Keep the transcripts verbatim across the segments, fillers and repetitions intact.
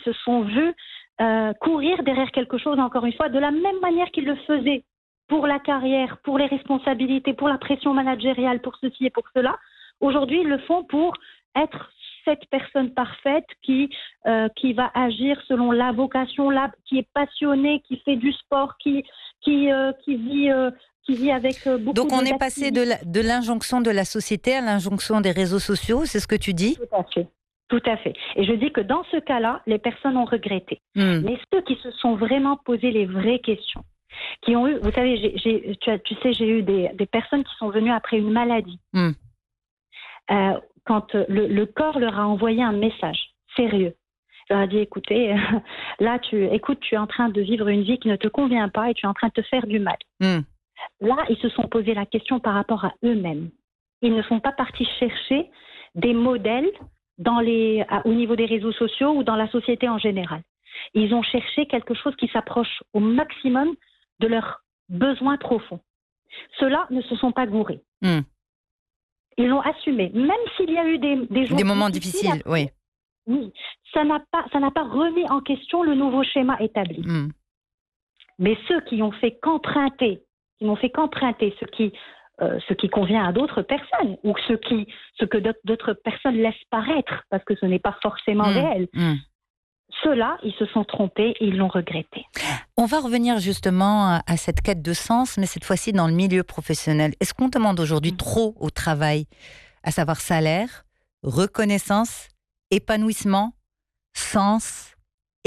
se sont vus euh, courir derrière quelque chose, encore une fois, de la même manière qu'ils le faisaient pour la carrière, pour les responsabilités, pour la pression managériale, pour ceci et pour cela. Aujourd'hui, ils le font pour être cette personne parfaite qui, euh, qui va agir selon la vocation, la, qui est passionnée, qui fait du sport, qui, qui, euh, qui vit... Euh, qui vit avec beaucoup Donc on de est passé de, la, de l'injonction de la société à l'injonction des réseaux sociaux, c'est ce que tu dis ? Tout à fait. Tout à fait. Et je dis que dans ce cas-là, les personnes ont regretté. Mm. Mais ceux qui se sont vraiment posé les vraies questions, qui ont eu, vous savez, j'ai, j'ai, tu, as, tu sais, j'ai eu des, des personnes qui sont venues après une maladie. Mm. Euh, quand le, le corps leur a envoyé un message sérieux. Je leur ai dit, écoutez, là, tu, écoute, tu es en train de vivre une vie qui ne te convient pas et tu es en train de te faire du mal. Mm. Là, ils se sont posé la question par rapport à eux-mêmes. Ils ne sont pas partis chercher des modèles dans les, à, au niveau des réseaux sociaux ou dans la société en général. Ils ont cherché quelque chose qui s'approche au maximum de leurs besoins profonds. Ceux-là ne se sont pas gourés. Mm. Ils l'ont assumé, même s'il y a eu des, des jours des moments difficiles. difficiles oui. Oui, ça n'a pas, ça n'a pas remis en question le nouveau schéma établi. Mm. Mais ceux qui ont fait qu'emprunter, qui n'ont fait qu'emprunter ce qui, euh, ce qui convient à d'autres personnes ou ce, qui, ce que d'autres personnes laissent paraître parce que ce n'est pas forcément mmh, réel. Mmh. Ceux-là, ils se sont trompés et ils l'ont regretté. On va revenir justement à cette quête de sens, mais cette fois-ci dans le milieu professionnel. Est-ce qu'on demande aujourd'hui mmh. trop au travail, à savoir salaire, reconnaissance, épanouissement, sens, équilibre ?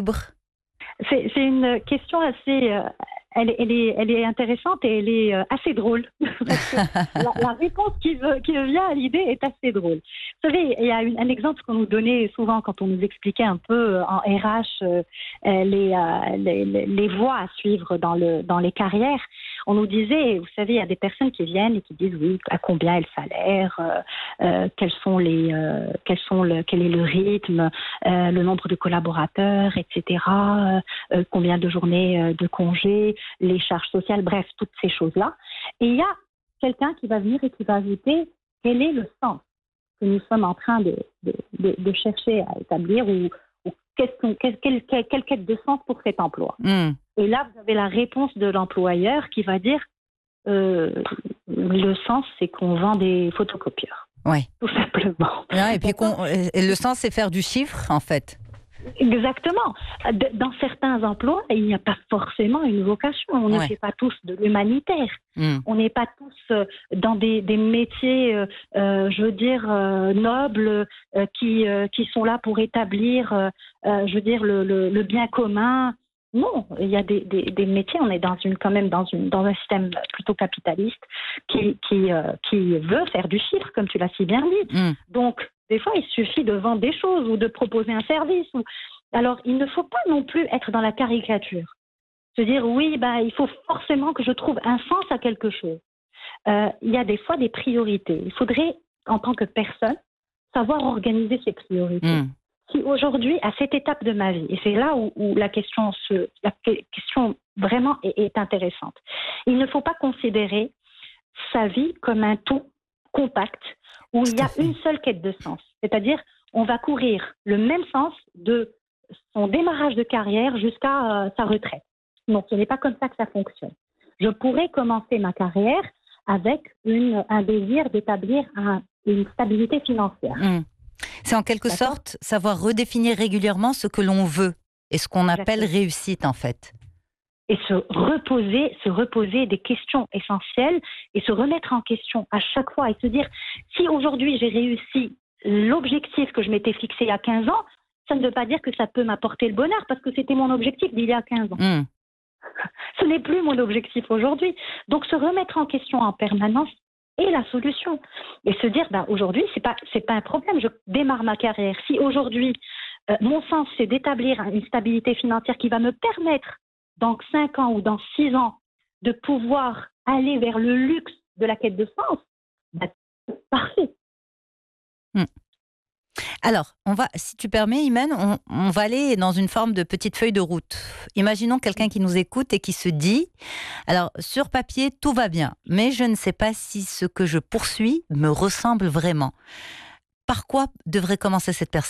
C'est, c'est une question assez... Euh, elle, elle, est, elle est intéressante et elle est euh, assez drôle. Parce que la, la réponse qui, veut, qui vient à l'idée est assez drôle. Vous savez, il y a une, un exemple qu'on nous donnait souvent quand on nous expliquait un peu en R H euh, les, euh, les, les voies à suivre dans, le, dans les carrières. On nous disait, vous savez, il y a des personnes qui viennent et qui disent oui, à combien est le salaire, euh, euh, quels sont les, euh, quels sont le, quel est le rythme, euh, le nombre de collaborateurs, et cetera. Euh, combien de journées euh, de congés, les charges sociales, bref, toutes ces choses-là. Et il y a quelqu'un qui va venir et qui va ajouter quel est le sens que nous sommes en train de, de, de, de chercher à établir ou, ou quelle, quelle, quelle, quelle quête de sens pour cet emploi. Mm. Et là, vous avez la réponse de l'employeur qui va dire euh, le sens, c'est qu'on vend des photocopieurs. Oui. Tout simplement. Non, et puis qu'on, et le sens, c'est faire du chiffre, en fait. Exactement. Dans certains emplois, il n'y a pas forcément une vocation. On ouais. ne fait pas tous de l'humanitaire. Mm. On n'est pas tous dans des, des métiers, euh, je veux dire, euh, nobles, euh, qui, euh, qui sont là pour établir, euh, je veux dire, le, le, le bien commun. Non, il y a des, des, des métiers, on est dans une, quand même dans, une, dans un système plutôt capitaliste qui, qui, euh, qui veut faire du chiffre, comme tu l'as si bien dit. Mm. Donc, des fois, il suffit de vendre des choses ou de proposer un service. Ou... Alors, il ne faut pas non plus être dans la caricature. Se dire, oui, bah, il faut forcément que je trouve un sens à quelque chose. Euh, il y a des fois des priorités. Il faudrait, en tant que personne, savoir organiser ses priorités. Mm. Si aujourd'hui, à cette étape de ma vie, et c'est là où, où la, question se, la question vraiment est, est intéressante, il ne faut pas considérer sa vie comme un tout compact où il y a une seule quête de sens. C'est-à-dire, on va courir le même sens de son démarrage de carrière jusqu'à euh, sa retraite. Non, ce n'est pas comme ça que ça fonctionne. Je pourrais commencer ma carrière avec une, un désir d'établir un, une stabilité financière. Mmh. C'est en quelque D'accord. sorte savoir redéfinir régulièrement ce que l'on veut et ce qu'on appelle Exactement. réussite en fait. Et se reposer, se reposer des questions essentielles et se remettre en question à chaque fois et se dire si aujourd'hui j'ai réussi l'objectif que je m'étais fixé il y a quinze ans, ça ne veut pas dire que ça peut m'apporter le bonheur parce que c'était mon objectif d'il y a quinze ans. Mmh. Ce n'est plus mon objectif aujourd'hui. Donc se remettre en question en permanence est la solution. Et se dire ben, aujourd'hui, c'est pas, c'est pas un problème, je démarre ma carrière. Si aujourd'hui, euh, mon sens c'est d'établir une stabilité financière qui va me permettre dans cinq ans ou dans six ans, de pouvoir aller vers le luxe de la quête de sens, bah, parfait. Hmm. Alors, on va, si tu permets, Imen, on, on va aller dans une forme de petite feuille de route. Imaginons quelqu'un qui nous écoute et qui se dit, alors, sur papier, tout va bien, mais je ne sais pas si ce que je poursuis me ressemble vraiment. Par quoi devrait commencer cette personne ?